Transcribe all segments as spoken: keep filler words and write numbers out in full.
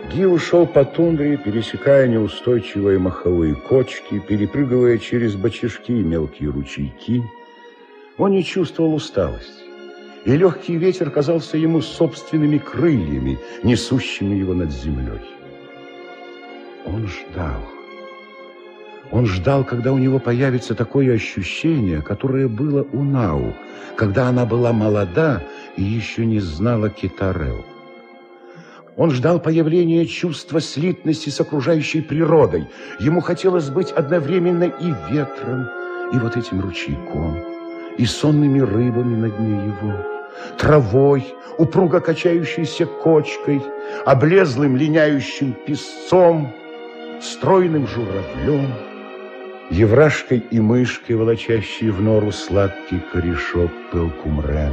Гио шел по тундре, пересекая неустойчивые маховые кочки, перепрыгивая через бочишки и мелкие ручейки. Он не чувствовал усталости, и легкий ветер казался ему собственными крыльями, несущими его над землей. Он ждал. Он ждал, когда у него появится такое ощущение, которое было у Нау, когда она была молода и еще не знала Китарео. Он ждал появления чувства слитности с окружающей природой. Ему хотелось быть одновременно и ветром, и вот этим ручейком, и сонными рыбами на дне его, травой, упруго качающейся кочкой, облезлым линяющим песцом, стройным журавлем, еврашкой и мышкой, волочащей в нору сладкий корешок пелкумрен.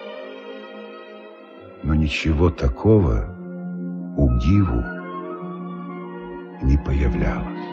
Но ничего такого у Гиву не появлялось.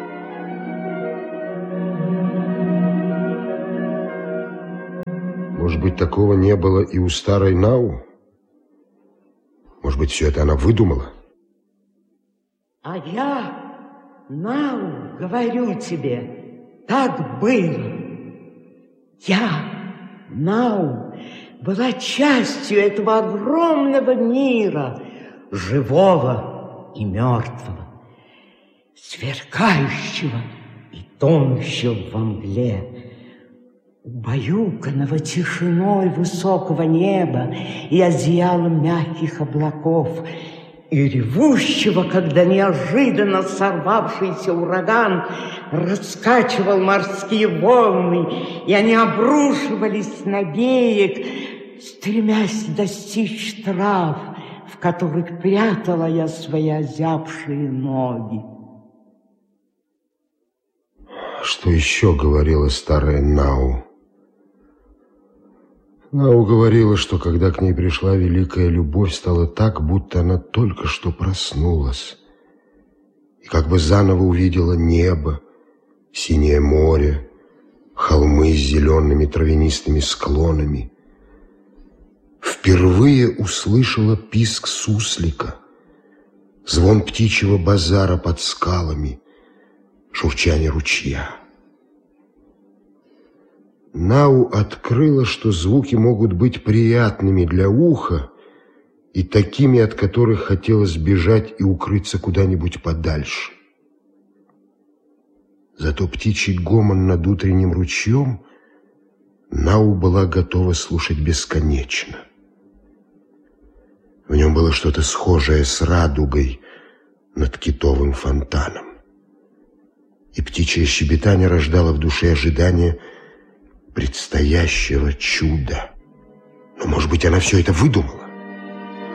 Может быть, такого не было и у старой Нау? Может быть, все это она выдумала? А я, Нау, говорю тебе, так было. Я, Нау, была частью этого огромного мира, живого и мертвого, сверкающего и тонущего во мгле, убаюканного тишиной высокого неба и одеялом мягких облаков, и ревущего, когда неожиданно сорвавшийся ураган раскачивал морские волны, и они обрушивались на берег, стремясь достичь трав, в которых прятала я свои озябшие ноги. Что еще говорила старая Нау? Нау говорила, что когда к ней пришла великая любовь, стало так, будто она только что проснулась, и как бы заново увидела небо, синее море, холмы с зелеными травянистыми склонами. Впервые услышала писк суслика, звон птичьего базара под скалами, шурчание ручья. Нау открыла, что звуки могут быть приятными для уха и такими, от которых хотелось бежать и укрыться куда-нибудь подальше. Зато птичий гомон над утренним ручьем Нау была готова слушать бесконечно. В нем было что-то схожее с радугой над китовым фонтаном. И птичье щебетание рождало в душе ожидание предстоящего чуда. Но, может быть, она все это выдумала?